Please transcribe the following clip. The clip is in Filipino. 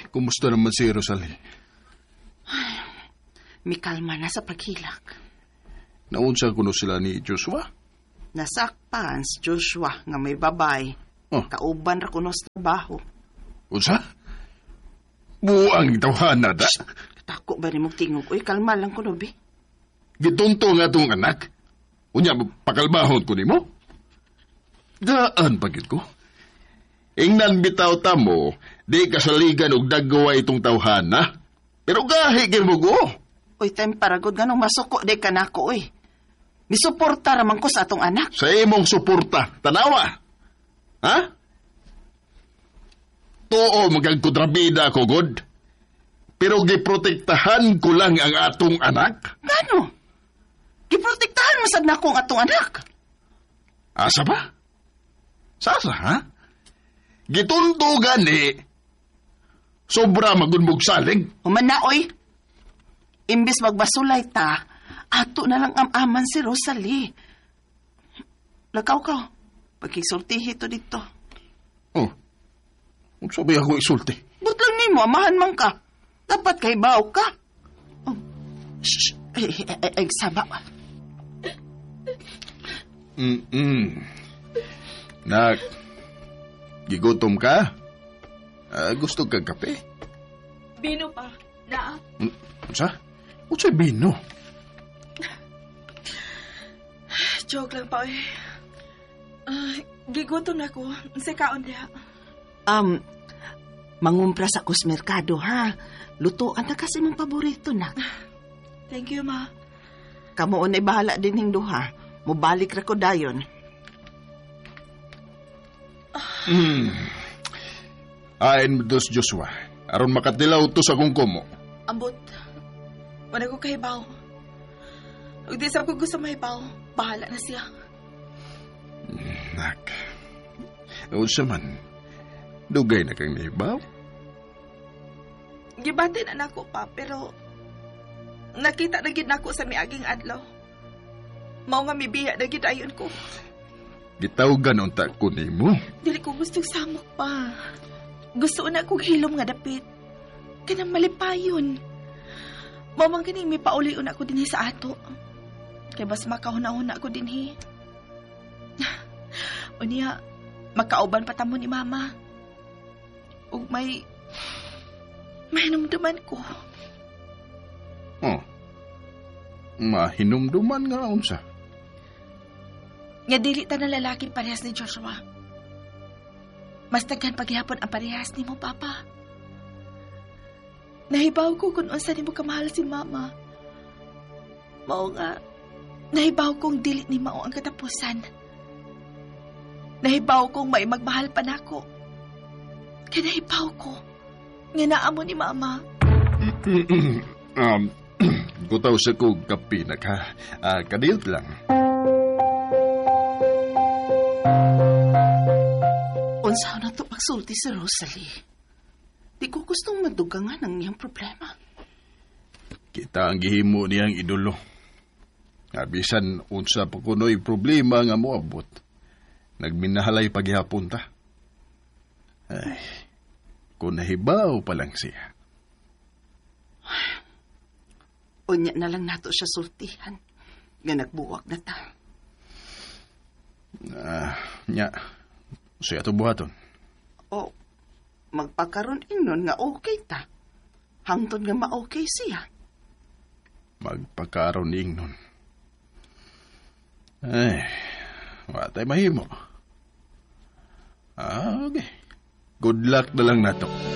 Kumusta naman si Rosalie? May kalma na sa paghilak. Naunsa kuno sila ni Joshua? Nasakpan si Joshua nga may babay. Oh. Kauban ra kuno sa trabaho. Unsa? Buang tawhana da? Tako ba ni mong tingog? Uy, kalma lang kuno, be. Gitunto nga tong anak. Unya, pakalbahon ko nimo? Daan pagit ko. Ingnan bitaw ta mo, di kasaligan og dagwa itong tawhana. Pero gahi mo go. Uy, time paragod ganong masuko de ka nako, uy. Misuporta raman ko sa atong anak. Sa imong suporta, tanawa. Ha? Too, magagkudrabida ko, God. Pero giprotektahan ko lang ang atong anak. Gano? Giprotektahan mo sad nako ang atong anak. Asa ba? Sasa, ha? Gitunto gani. Sobra magunbog salig. Humana, oy. Imbis magbasulay ta, ato na lang amaman si Rosalie. Lakaw ka. Pagkisultihi to dito. Oh. Kung sabi ako isulti. But lang ni mo, amahan man ka. Dapat kay baw ka. Oh. Shh. Ay, saba. Nak, gigutom ka? Gusto kang kape? Bino pa. Naa. Sa? Unsay bino? Joke lang pa eh. Gigutom na ko. Sa kaon diha. Mangumpra sa kusmerkado, ha? Lutuan na kasi mong paborito, nak. Thank you, ma. Kamuon ay bahala din hing duha. Mubalik ra ko dayon. Ain dos Joshua. Aron makatilaw to sa kong kumo. Ambot. Wala ko kahibaw. Huwag di sa ko gusto mahibaw. Bahala na siya. Nak. Unsa man. Dugay na kang nahibaw? Gibati na nako pa, pero nakita na gid nako sa miaging adlaw. Mao nga mibiya na gid ayon ko. Gitawgan unta ko nimo. Dili ko gustong samok pa. Gusto na kong hilom nga dapit. Kanang malipayon. Mamang kaning may paulion ako dinhi sa ato. Kay mas makahuna-huna ako dinhi. Unya, makauban pa tamo ni mama. Ug may hinumduman ko. Oh. Mahinumduman nga unsa? Nga dili ta na lalaki parehas ni Joshua. Mas daghan paghihapon ang parehas ni mo, Papa. Nahibaw ko kung unsa ni mo kamahal si Mama. Mao nga, nahibaw kong dili ni Mao ang katapusan. Nahibaw kong may magmahal pa nako. Kaya nahibaw ko, nga naamo ni Mama. Gutaw sa kong kapinak, ha? Kadilt lang. Unsa na to pagsulti si Rosalie? Di ko gustong madugangan ang iyang problema. Kita ang gihimo niyang idolo. Bisan unsa pa kuno'y problema nga moabot. Nagminahalay paghihapon ta. Ay, kung nahibaw pa lang siya. Unya na lang nato siya sultihan. Nga nagbuwag na ta. Nya. Siya ito buhaton. O, magpakaroon inon nga okay ta. Hangtod nga ma-okay siya. Magpakaroon ingnon. Ay, watay mahimo. Okay. Good luck na lang nato.